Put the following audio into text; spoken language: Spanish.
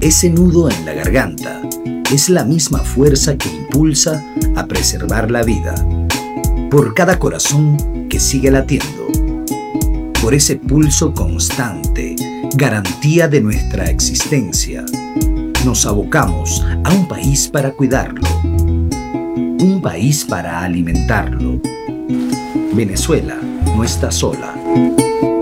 Ese nudo en la garganta es la misma fuerza que impulsa a preservar la vida. Por cada corazón que sigue latiendo. Por ese pulso constante, garantía de nuestra existencia. Nos abocamos a un país para cuidarlo. Un país para alimentarlo. Venezuela no está sola.